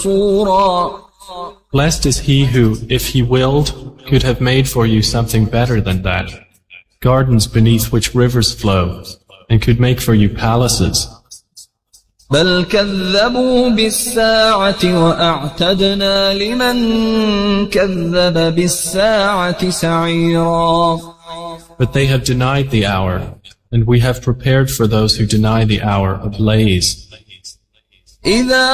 غفورا. Blessed is he who, if he willed, could have made for you something better than that, gardens beneath which rivers flow, and could make for you palaces. بل كذبوا بالساعة وأعتدنا لمن كذب بالساعة سعيرا. But they have denied the hour, and we have prepared for those who deny the hour a blaze.